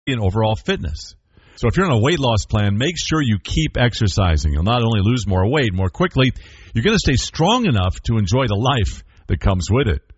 and overall fitness. So if you're on a weight loss plan, make sure you keep exercising. You'll not only lose more weight more quickly, you're going to stay strong enough to enjoy the life that comes with it.